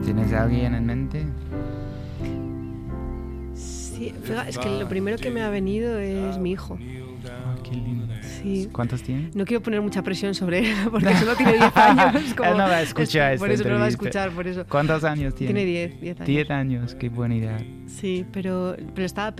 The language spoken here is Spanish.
¿Tienes a alguien en mente? Sí, es que lo primero que me ha venido es mi hijo. Oh, qué lindo. Sí. ¿Cuántos tiene? No quiero poner mucha presión sobre él porque solo tiene 10 años. Él no va a escuchar esta por eso no lo va a entrevista. escuchar, por eso. ¿Cuántos años tiene? Tiene 10 años. 10 años, qué buena idea. Sí, pero estaba